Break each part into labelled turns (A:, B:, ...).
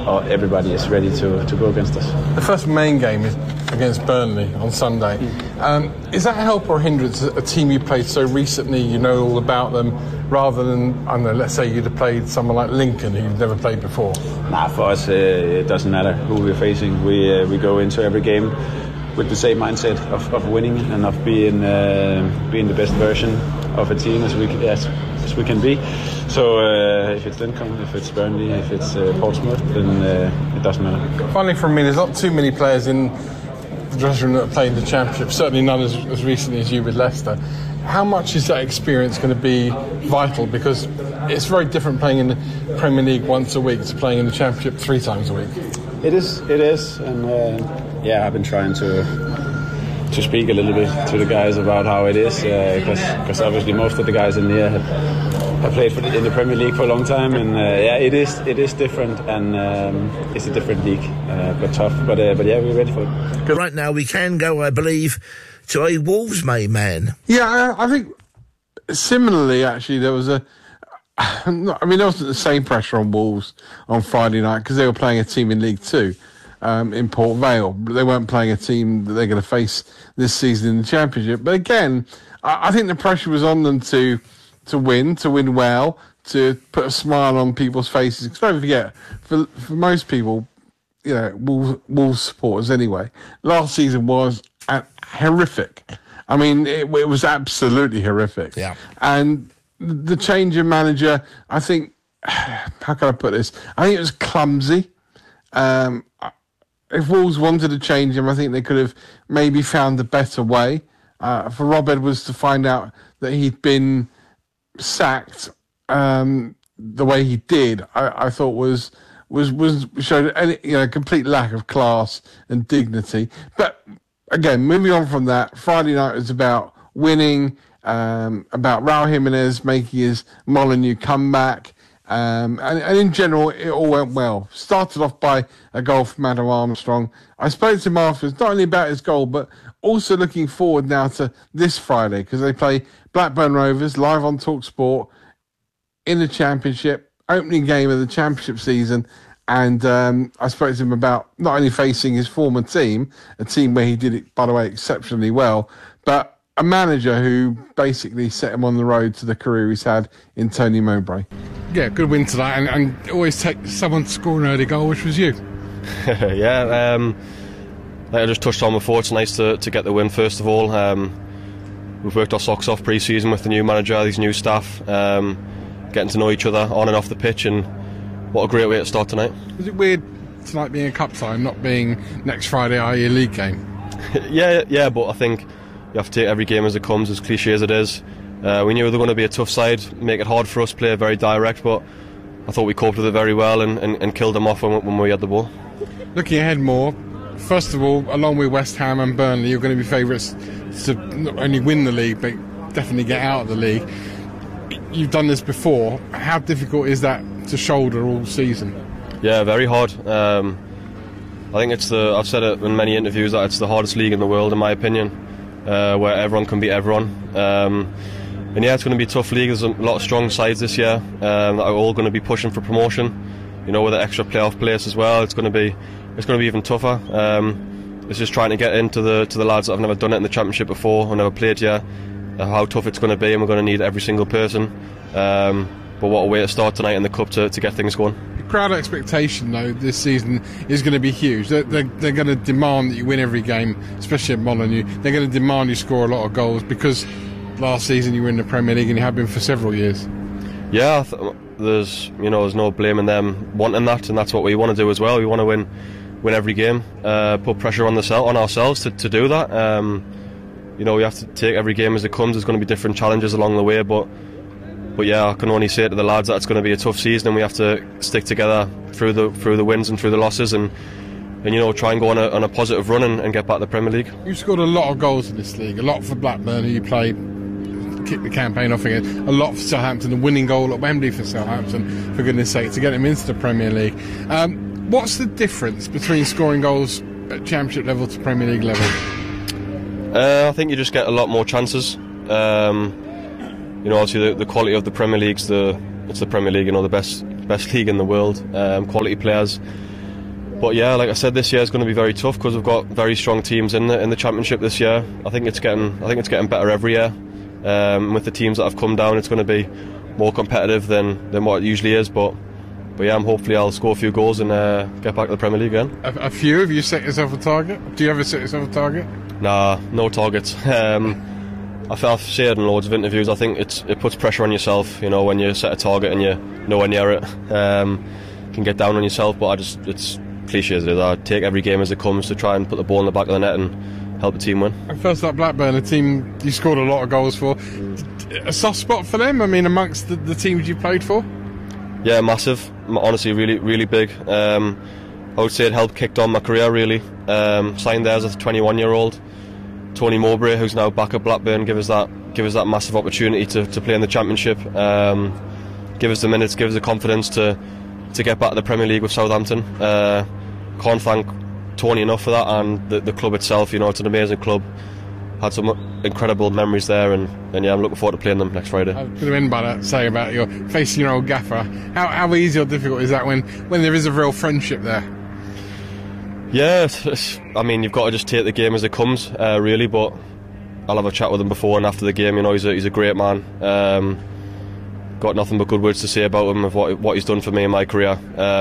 A: everybody is ready to go against us.
B: The first main game is against Burnley on Sunday. Is that a help or a hindrance? A team you played so recently, you know all about them, rather than, I don't know, let's say you'd have played someone like Lincoln who you've never played before?
A: Nah, for us it doesn't matter who we're facing. We go into every game with the same mindset of winning and of being the best version of a team as we can be. So if it's Lincoln, if it's Burnley, if it's Portsmouth, then it doesn't matter.
B: Finally, from me, there's not too many players in the dressing room that have played in the Championship, certainly none as recently as you with Leicester. How much is that experience going to be vital? Because it's very different playing in the Premier League once a week to playing in the Championship 3 times a week.
A: It is, and I've been trying to speak a little bit to the guys about how it is, because obviously most of the guys in here have played in the Premier League for a long time, and it is different, and it's a different league, but tough. But yeah, we're ready for it.
C: Right now we can go, I believe, to a Wolves man.
B: Yeah, I think similarly, actually, there was there wasn't the same pressure on Wolves on Friday night because they were playing a team in League Two in Port Vale. But they weren't playing a team that they're going to face this season in the Championship. But again, I think the pressure was on them to win well, to put a smile on people's faces. Because don't forget, for most people, you know, Wolves supporters anyway, last season was horrific. I mean, it was absolutely horrific.
C: Yeah. And
B: the change in manager, I think, how can I put this? I think it was clumsy. If Wolves wanted to change him, I think they could have maybe found a better way. For Rob Edwards to find out that he'd been sacked the way he did, I thought was showed a complete lack of class and dignity. But again, moving on from that, Friday night was about winning, about Raul Jimenez making his Molineux comeback, and in general, it all went well. Started off by a goal from Adam Armstrong. I spoke to him afterwards, not only about his goal, but also looking forward now to this Friday, because they play Blackburn Rovers live on TalkSport in the Championship, opening game of the Championship season. And I spoke to him about not only facing his former team, a team where he did it, by the way, exceptionally well, but a manager who basically set him on the road to the career he's had in Tony Mowbray. Yeah, good win tonight, and it always takes someone to score an early goal, which was you.
D: Yeah, like I just touched on before, it's nice to get the win first of all. We've worked our socks off pre-season with the new manager, these new staff, getting to know each other on and off the pitch, and what a great way to start tonight. Was it weird tonight being a cup time, not being next Friday, i.e. a league game?
A: yeah, but I think you have to take every game as it comes, as cliche as it is. We knew they were going to be a tough side, make it hard for us, play very direct, but I thought we coped with it very well and killed them off when we had the ball.
B: Looking ahead more, first of all, along with West Ham and Burnley, you're going to be favourites to not only win the league, but definitely get out of the league. You've done this before. How difficult is that to shoulder all season?
A: Yeah, very hard. I think I've said it in many interviews that it's the hardest league in the world, in my opinion, where everyone can beat everyone. And yeah, it's going to be a tough league. There's a lot of strong sides this year that are all going to be pushing for promotion. You know, with the extra playoff place as well, it's going to be even tougher. It's just trying to get into the lads that have never done it in the Championship before or never played here, how tough it's going to be, and we're going to need every single person. But what a way to start tonight in the Cup to get things going.
B: The crowd expectation, though, this season is going to be huge. They're going to demand that you win every game, especially at Molineux. They're going to demand you score a lot of goals because last season you were in the Premier League and you have been for several years.
A: Yeah, there's no blaming them wanting that, and that's what we want to do as well. We want to win every game, put pressure on ourselves to do that. We have to take every game as it comes. There's going to be different challenges along the way, but yeah, I can only say to the lads that it's going to be a tough season, and we have to stick together through the wins and through the losses, and try and go on a positive run and get back to the Premier League.
B: You've scored a lot of goals in this league, a lot for Blackburn, who you played, kicked the campaign off again, a lot for Southampton, a winning goal at Wembley for Southampton, for goodness sake, to get them into the Premier League. What's the difference between scoring goals at Championship level to Premier League level?
A: I think you just get a lot more chances. Obviously the quality of the Premier League's it's the Premier League, the best league in the world. Quality players, But yeah, like I said, this year is going to be very tough because we've got very strong teams in the championship this year. I think it's getting better every year. With the teams that have come down, it's going to be more competitive than what it usually is. But yeah, hopefully I'll score a few goals and get back to the Premier League again.
B: A few? Have you set yourself a target? Do you ever set yourself a target?
A: Nah, no targets. I've said in loads of interviews, I think it puts pressure on yourself, when you set a target and you're nowhere near it. Can get down on yourself, but it's cliche as it is. I take every game as it comes to try and put the ball in the back of the net and help the team win. And
B: first up, Blackburn, a team you scored a lot of goals for. A soft spot for them, amongst the teams you played for?
A: Yeah, massive. Honestly, really, really big. I would say it helped kicked on my career, really. Signed there as a 21-year-old. Tony Mowbray, who's now back at Blackburn, give us that massive opportunity to play in the Championship. Give us the minutes, give us the confidence to get back to the Premier League with Southampton. Can't thank Tony enough for that, and the club itself. It's an amazing club. Had some incredible memories there, and yeah, I'm looking forward to playing them next Friday.
B: I was going to end by that, say about your facing your old gaffer. How easy or difficult is that when there is a real friendship there?
A: Yeah, you've got to just take the game as it comes, really. But I'll have a chat with him before and after the game. He's a great man. Got nothing but good words to say about him, of what he's done for me in my career.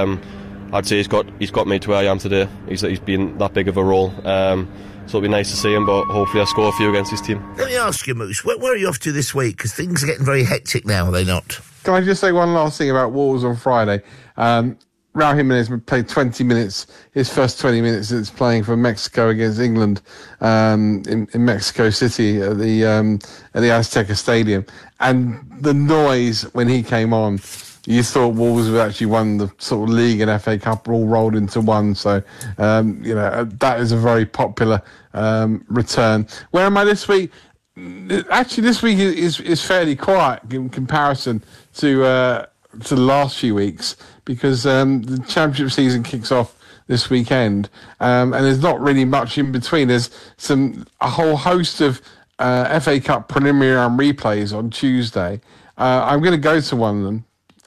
A: I'd say he's got me to where I am today. He's been that big of a role. So it'll be nice to see him, but hopefully I'll score a few against his team.
C: Let me ask you, Moose, where are you off to this week? Because things are getting very hectic now, are they not?
B: Can I just say one last thing about Wolves on Friday? Raul Jimenez played 20 minutes, his first 20 minutes since playing for Mexico against England in Mexico City at the Azteca Stadium. And the noise when he came on, you thought Wolves had actually won the sort of league and FA Cup all rolled into one. So, that is a very popular return. Where am I this week? Actually, this week is fairly quiet in comparison to the last few weeks, because the Championship season kicks off this weekend, and there's not really much in between. There's a whole host of FA Cup preliminary round replays on Tuesday. I'm going to go to one of them.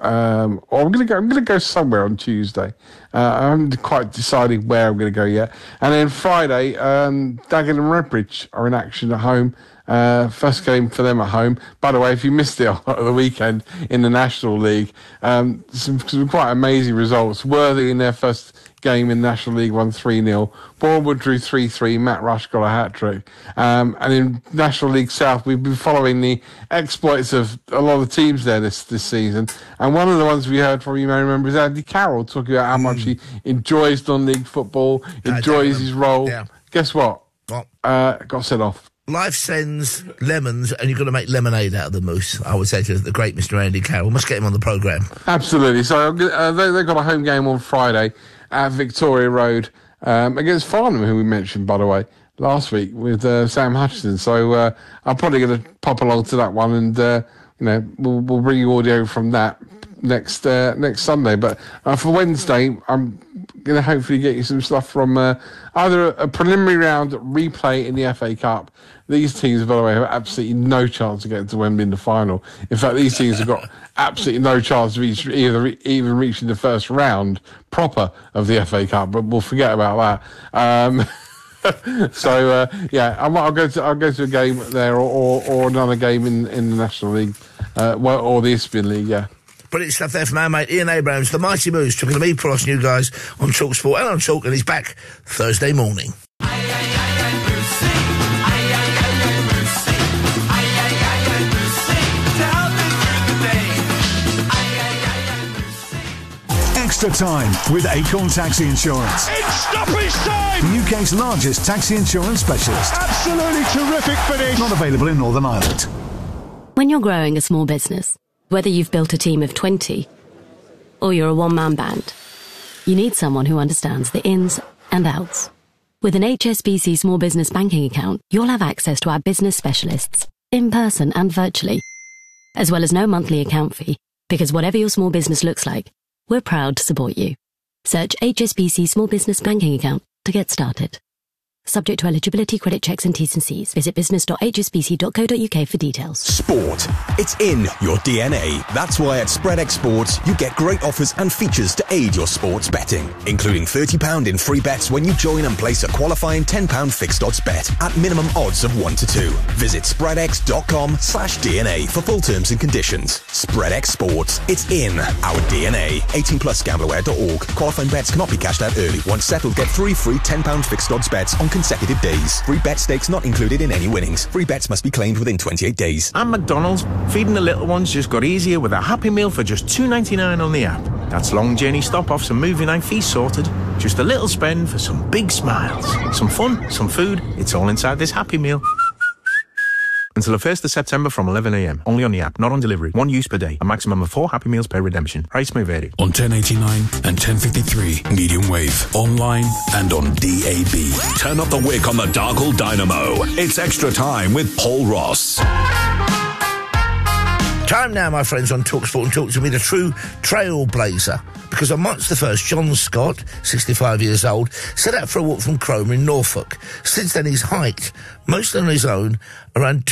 B: Or I'm going to go somewhere on Tuesday. I haven't quite decided where I'm going to go yet. And then Friday, Dagenham and Redbridge are in action at home. First game for them at home. By the way, if you missed it on the weekend in the National League, some quite amazing results. Worthing in their first game in National League won 3-0. Bournemouth drew 3-3. Matt Rush got a hat-trick. And in National League South, we've been following the exploits of a lot of the teams there this season. And one of the ones we heard from, you may remember, is Andy Carroll talking about how much he enjoys non-league football, enjoys his role. Yeah. Guess what?
C: What?
B: Got sent off.
C: Life sends lemons, and you've got to make lemonade out of the Moose, I would say to the great Mr. Andy Carroll. Must get him on the programme.
B: Absolutely. So they've got a home game on Friday at Victoria Road against Farnham, who we mentioned, by the way, last week with Sam Hutchinson. So I'm probably going to pop along to that one, and we'll bring you audio from that next Sunday. But for Wednesday, I'm going to hopefully get you some stuff from either a preliminary round replay in the FA Cup. These teams, by the way, have absolutely no chance of getting to Wembley in the final. In fact, these teams have got absolutely no chance of even reaching the first round proper of the FA Cup. But we'll forget about that. So I'll go to a game there, or another game in the National League, or the Isthmian League. Yeah.
C: Brilliant stuff there from our mate Ian Abrams, the Mighty Moose, talking to me, Pross, you guys on Talk Sport and on Talk, and he's back Thursday morning.
E: Extra time with Acorn Taxi Insurance.
F: It's stoppage time!
E: The UK's largest taxi insurance specialist.
F: Absolutely terrific finish!
E: Not available in Northern Ireland.
G: When you're growing a small business, whether you've built a team of 20 or you're a one-man band, you need someone who understands the ins and outs. With an HSBC small business banking account, you'll have access to our business specialists, in person and virtually, as well as no monthly account fee, because whatever your small business looks like, we're proud to support you. Search HSBC small business banking account to get started. Subject to eligibility, credit checks and T's and C's. Visit business.hsbc.co.uk for details.
H: Sport. It's in your DNA. That's why at SpreadX Sports, you get great offers and features to aid your sports betting, including £30 in free bets when you join and place a qualifying £10 fixed odds bet at minimum odds of 1 to 2. Visit spreadx.com/DNA for full terms and conditions. SpreadX Sports. It's in our DNA. 18 plus gambleware.org. Qualifying bets cannot be cashed out early. Once settled, get 3 free £10 fixed odds bets on consecutive days. Free bet stakes not included in any winnings. Free bets must be claimed within 28 days.
I: And McDonald's, feeding the little ones just got easier with a Happy Meal for just $2.99 on the app. That's long journey stop-offs and movie night feast sorted. Just a little spend for some big smiles. Some fun, some food. It's all inside this Happy Meal. Until the 1st of September from 11 a.m. Only on the app, not on delivery. 1 use per day. A maximum of 4 Happy Meals per redemption. Price may vary.
E: On 1089 and 1053 medium wave. Online and on DAB.
J: Turn up the wick on the Dargle Dynamo. It's Extra Time with Paul Ross.
C: Time now, my friends, on TalkSport and Talk to Me, the true trailblazer. Because on March the 1st, John Scott, 65 years old, set out for a walk from Cromer in Norfolk. Since then, he's hiked, mostly on his own, around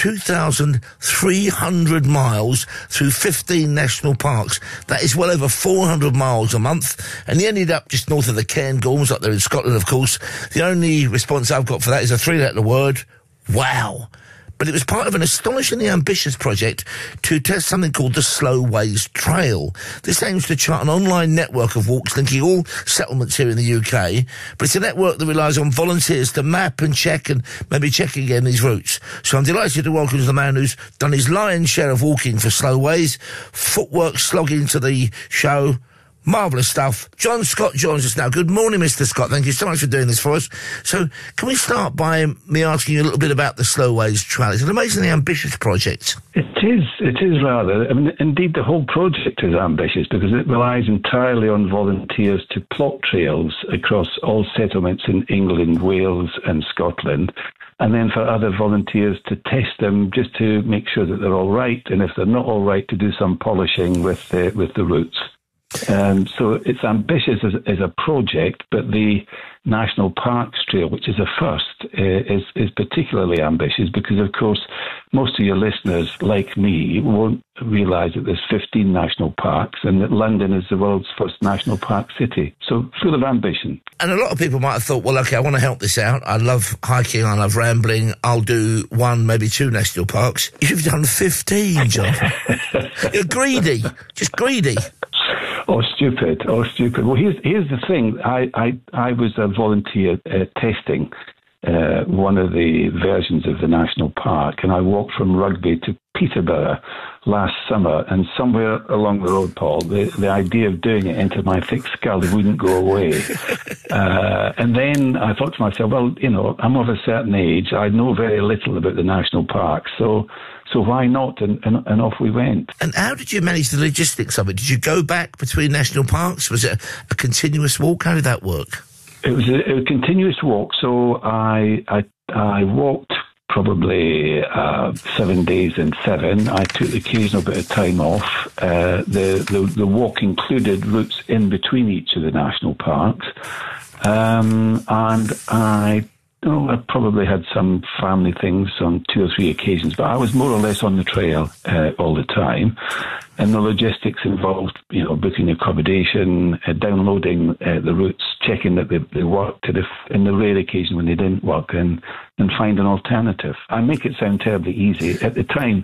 C: 2,300 miles through 15 national parks. That is well over 400 miles a month. And he ended up just north of the Cairngorms, up there in Scotland, of course. The only response I've got for that is a 3-letter word: wow. But it was part of an astonishingly ambitious project to test something called the Slow Ways Trail. This aims to chart an online network of walks linking all settlements here in the UK, but it's a network that relies on volunteers to map and check and maybe check again these routes. So I'm delighted to welcome the man who's done his lion's share of walking for Slow Ways, footwork slogging to the show. Marvellous stuff. John Scott joins us now. Good morning, Mr. Scott. Thank you so much for doing this for us. So, can we start by me asking you a little bit about the Slow Ways Trail? It's an amazingly ambitious project.
K: It is rather. I mean, indeed, the whole project is ambitious because it relies entirely on volunteers to plot trails across all settlements in England, Wales and Scotland, and then for other volunteers to test them just to make sure that they're all right, and if they're not all right, to do some polishing with the routes. So it's ambitious as a project, but the National Parks Trail, which is a first, is particularly ambitious because, of course, most of your listeners, like me, won't realise that there's 15 national parks and that London is the world's first national park city. So full of ambition. And a lot of people might have thought, well, OK, I want to help this out. I love hiking, I love rambling. I'll do 1, maybe 2 national parks. You've done 15, John. You're greedy. Just greedy. Oh, stupid. Well, here's the thing. I was a volunteer testing one of the versions of the national park, and I walked from Rugby to Peterborough last summer, and somewhere along the road, Paul, the idea of doing it into my thick skull wouldn't go away. And then I thought to myself, well, you know, I'm of a certain age. I know very little about the national parks, so why not? And off we went. And how did you manage the logistics of it? Did you go back between national parks? Was it a continuous walk? How did that work? It was a continuous walk. So I walked probably 7 days in 7. I took the occasional bit of time off. The walk included routes in between each of the national parks. And I probably had some family things on 2 or 3 occasions, but I was more or less on the trail all the time. And the logistics involved, you know, booking accommodation, downloading the routes, checking that they worked, and if in the rare occasion when they didn't work, and find an alternative. I make it sound terribly easy. At the time,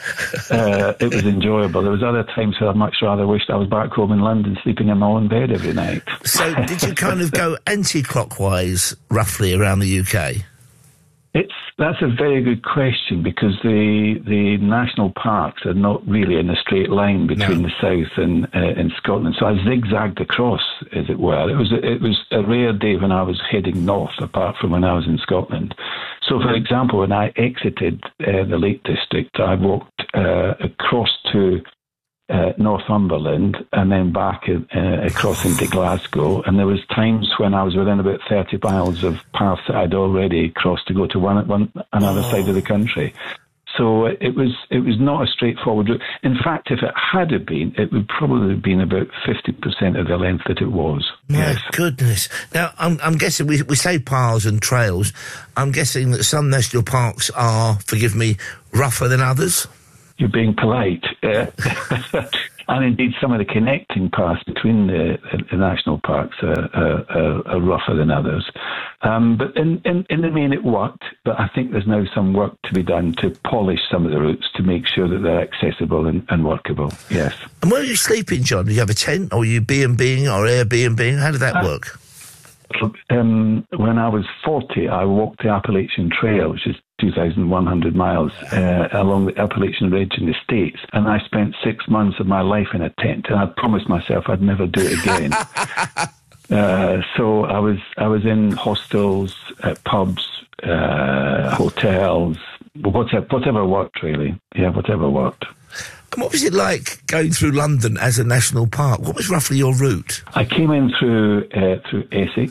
K: it was enjoyable. There was other times where I much rather wished I was back home in London sleeping in my own bed every night. So did you kind of go anti-clockwise, roughly, around the UK? That's a very good question, because the national parks are not really in a straight line between the south and Scotland. So I zigzagged across, as it were. It was a rare day when I was heading north, apart from when I was in Scotland. So, for example, when I exited the Lake District, I walked across to Northumberland and then back across into Glasgow, and there was times when I was within about 30 miles of paths that I'd already crossed to go to another side of the country. So it was not a straightforward route. In fact, if it had been, it would probably have been about 50% of the length that it was.
C: My goodness. Now, I'm guessing, we say paths and trails, I'm guessing that some national parks are, forgive me, rougher than others?
K: You're being polite. And indeed, some of the connecting paths between the national parks are rougher than others. But in the main, it worked. But I think there's now some work to be done to polish some of the routes to make sure that they're accessible and workable. Yes.
C: And where are you sleeping, John? Do you have a tent, or are you B&Bing or Airbnb? How did that work?
K: When I was 40, I walked the Appalachian Trail, which is 2,100 miles along the Appalachian Ridge in the States, and I spent 6 months of my life in a tent, and I promised myself I'd never do it again. So I was in hostels, pubs, hotels, whatever worked, really. Yeah, whatever worked.
C: And what was it like going through London as a national park? What was roughly your route?
K: I came in through Essex,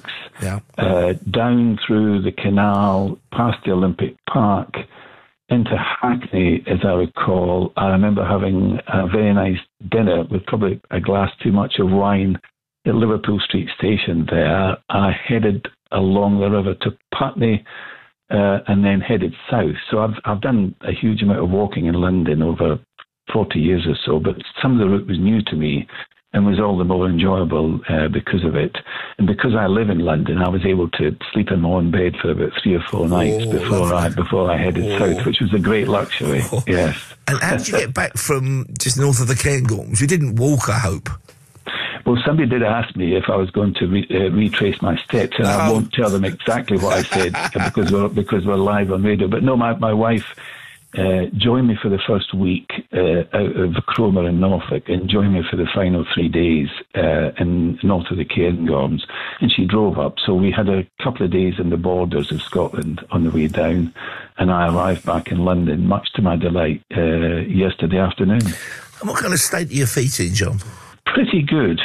K: down through the canal, past the Olympic Park, into Hackney, as I recall. I remember having a very nice dinner with probably a glass too much of wine at Liverpool Street Station there. I headed along the river to Putney, and then headed south. So I've done a huge amount of walking in London over 40 years or so, but some of the route was new to me and was all the more enjoyable because of it. And because I live in London, I was able to sleep in my own bed for about 3 or 4 nights before I headed south, which was a great luxury. Yes.
C: And how did you get back from just north of the Cairngorms? You didn't walk, I hope.
K: Well, somebody did ask me if I was going to retrace my steps, and I won't tell them exactly what I said because we're live on radio. But no, my wife joined me for the first week out of Cromer in Norfolk, and joined me for the final 3 days in north of the Cairngorms, and she drove up. So we had a couple of days in the borders of Scotland on the way down, and I arrived back in London, much to my delight, yesterday afternoon.
C: And what kind of state are your feet in, John?
K: Pretty good.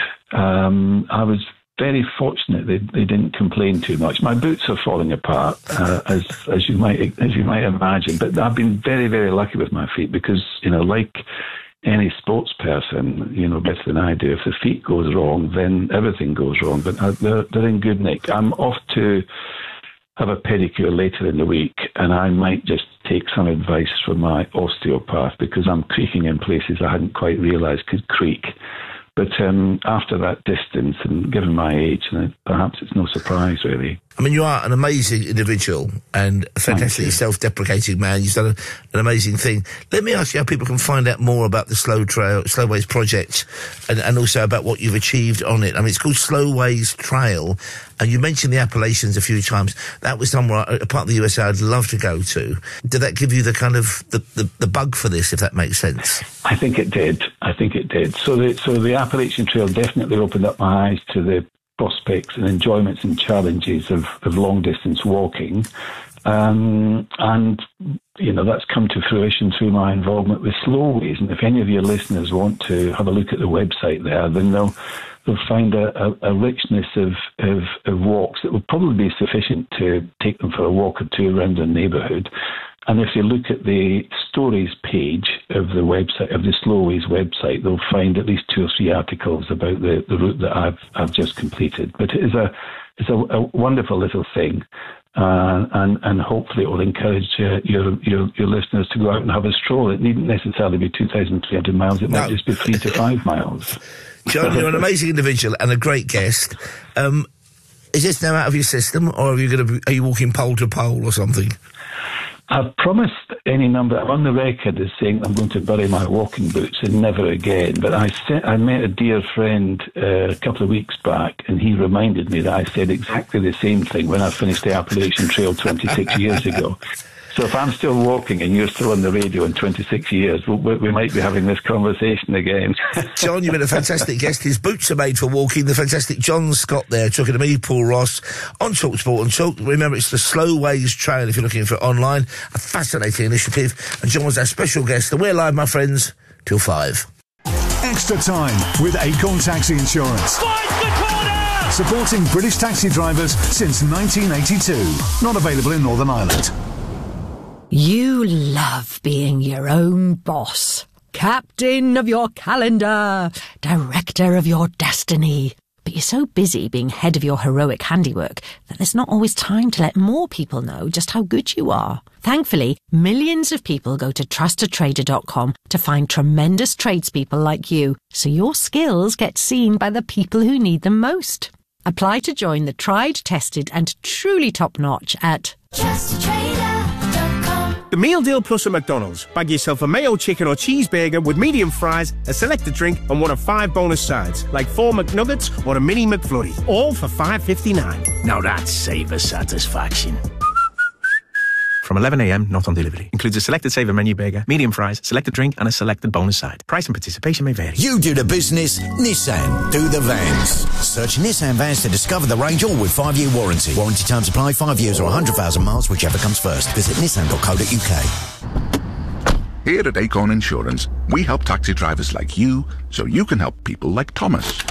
K: I was very fortunate they didn't complain too much. My boots are falling apart, as you might imagine, but I've been very, very lucky with my feet because, like any sports person, better than I do, if the feet goes wrong, then everything goes wrong. But they're in good nick. I'm off to have a pedicure later in the week, and I might just take some advice from my osteopath because I'm creaking in places I hadn't quite realised could creak. But after that distance, and given my age, perhaps it's no surprise, really.
C: I mean, you are an amazing individual and a fantastically self-deprecating man. You've done an amazing thing. Let me ask you how people can find out more about the Slowways project and also about what you've achieved on it. I mean, it's called Slowways Trail, and you mentioned the Appalachians a few times. That was somewhere, a part of the USA I'd love to go to. Did that give you the kind of the bug for this, if that makes sense?
K: I think it did. So the Appalachian Trail definitely opened up my eyes to the prospects and enjoyments and challenges of long-distance walking. And, that's come to fruition through my involvement with Slowways. And if any of your listeners want to have a look at the website there, then they'll find a richness of walks that will probably be sufficient to take them for a walk or two around their neighbourhood. And if you look at the stories page of the website, of the Slowways website, they'll find at least 2 or 3 articles about the route that I've just completed. But it's a wonderful little thing, and hopefully it will encourage your listeners to go out and have a stroll. It needn't necessarily be 2,300 miles. It might just be 3 to 5 miles.
C: John, you're an amazing individual and a great guest. Is this now out of your system, or are you walking pole to pole or something?
K: I've promised any number. I'm on the record as saying I'm going to bury my walking boots and never again. But I met a dear friend a couple of weeks back, and he reminded me that I said exactly the same thing when I finished the Appalachian Trail 26 years ago. So if I'm still walking and you're still on the radio in 26 years, we might be having this conversation again.
C: John, you've been a fantastic guest. His boots are made for walking. The fantastic John Scott there, talking to me, Paul Ross, on TalkSport and Talk. Remember, it's the Slowways Trail if you're looking for it online. A fascinating initiative. And John was our special guest. And we're live, my friends, till 5.
F: Extra time with Acorn Taxi Insurance.
L: Find the corner!
F: Supporting British taxi drivers since 1982. Not available in Northern Ireland.
L: You love being your own boss. Captain of your calendar, director of your destiny. But you're so busy being head of your heroic handiwork that there's not always time to let more people know just how good you are. Thankfully, millions of people go to trustatrader.com to find tremendous tradespeople like you, so your skills get seen by the people who need them most. Apply to join the tried, tested and truly top-notch at trustatrader.com.
M: The Meal Deal Plus at McDonald's. Bag yourself a mayo chicken or cheeseburger with medium fries, a selected drink and one of 5 bonus sides, like 4 McNuggets or a mini McFlurry, all for $5.59.
I: Now that's savor satisfaction. From 11 a.m, not on delivery. Includes a selected saver menu burger, medium fries, selected drink and a selected bonus side. Price and participation may vary.
N: You do the business, Nissan do the vans. Search Nissan Vans to discover the range, all with 5-year warranty. Warranty terms apply, 5 years or 100,000 miles, whichever comes first. Visit nissan.co.uk.
O: Here at Acorn Insurance, we help taxi drivers like you so you can help people like Thomas.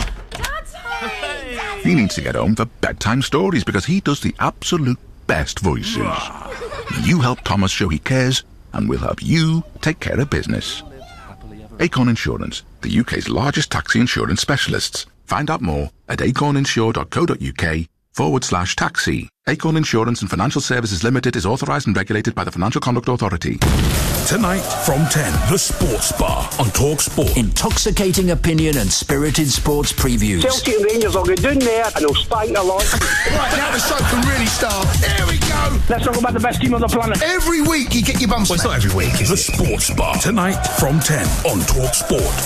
O: He needs to get home for bedtime stories because he does the absolute best voices. You help Thomas show he cares, and we'll help you take care of business. Acorn Insurance, the UK's largest taxi insurance specialists. Find out more at acorninsure.co.uk/taxi. Acorn Insurance and Financial Services Limited is authorised and regulated by the Financial Conduct Authority.
J: Tonight from 10, The Sports Bar on Talk Sport.
P: Intoxicating opinion and spirited sports previews.
Q: Celtic and Rangers will go down there and they'll spank a lot.
R: Right, now the show can really start. Here we go.
Q: Let's talk about the best team on the planet.
R: Every week you get your bum smacked.
J: Well, it's not every week, is it? The Sports Bar. Tonight from 10 on Talk Sport.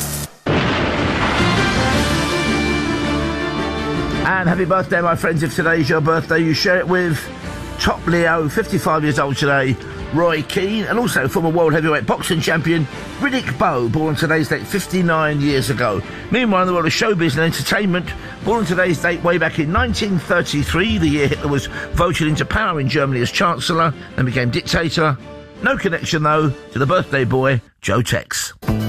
C: And happy birthday, my friends. If today's your birthday, you share it with Top Leo, 55 years old today, Roy Keane, and also former world heavyweight boxing champion Riddick Bowe, born on today's date 59 years ago. Meanwhile, in the world of showbiz and entertainment, born on today's date way back in 1933, the year Hitler was voted into power in Germany as Chancellor and became dictator. No connection, though, to the birthday boy, Joe Tex.